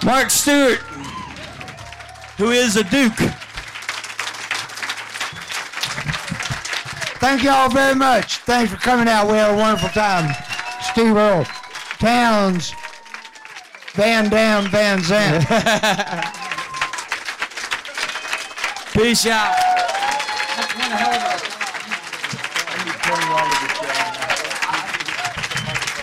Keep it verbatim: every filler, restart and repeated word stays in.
Mark Stewart, who is a Duke. Thank you all very much. Thanks for coming out. We had a wonderful time. Steve Earle, Towns, Van Dam, Van Zandt. Peace out. That's one hell of a...